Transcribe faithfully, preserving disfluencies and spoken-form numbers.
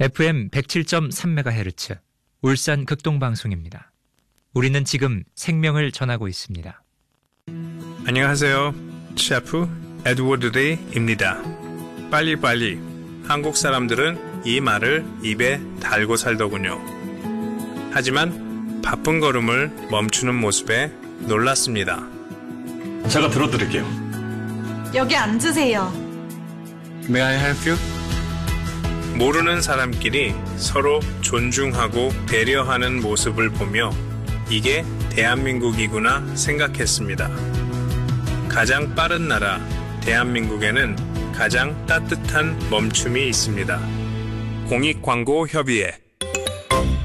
에프엠 백칠 점 삼 메가헤르츠 울산 극동방송입니다. 우리는 지금 생명을 전하고 있습니다. 안녕하세요. 셰프 에드워드 레이입니다. 빨리빨리. 한국 사람들은 이 말을 입에 달고 살더군요. 하지만 바쁜 걸음을 멈추는 모습에 놀랐습니다. 제가 들어드릴게요. 여기 앉으세요. May I help you? 모르는 사람끼리 서로 존중하고 배려하는 모습을 보며 이게 대한민국이구나 생각했습니다. 가장 빠른 나라 대한민국에는 가장 따뜻한 멈춤이 있습니다. 공익광고협의회